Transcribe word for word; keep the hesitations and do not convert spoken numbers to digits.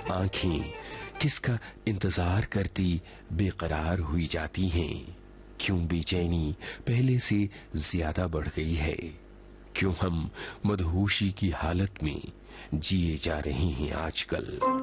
आंखें किसका इंतजार करती बेकरार हुई जाती हैं? क्यों बेचैनी पहले से ज्यादा बढ़ गई है? क्यों हम मदहोशी की हालत में जिए जा रहे हैं आजकल?